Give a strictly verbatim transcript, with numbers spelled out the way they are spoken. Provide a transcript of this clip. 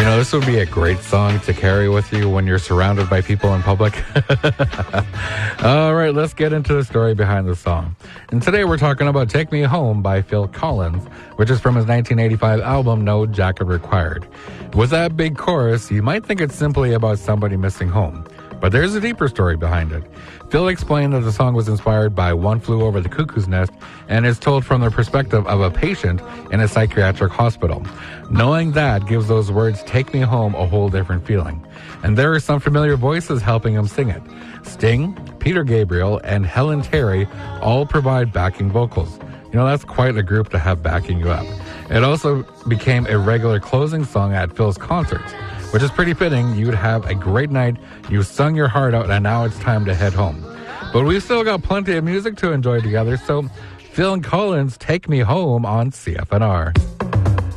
know, this would be a great song to carry with you when you're surrounded by people in public. All right, let's get into the story behind the song. And today we're talking about Take Me Home by Phil Collins, which is from his nineteen eighty-five album, No Jacket Required. With that big chorus, you might think it's simply about somebody missing home, but there's a deeper story behind it. Phil explained that the song was inspired by One Flew Over the Cuckoo's Nest and is told from the perspective of a patient in a psychiatric hospital. Knowing that gives those words, Take Me Home, a whole different feeling. And there are some familiar voices helping him sing it. Sting, Peter Gabriel, and Helen Terry all provide backing vocals. You know, that's quite a group to have backing you up. It also became a regular closing song at Phil's concerts, which is pretty fitting. You'd have a great night, you sung your heart out, and now it's time to head home. But we've still got plenty of music to enjoy together, so Phil Collins, Take Me Home on C F N R.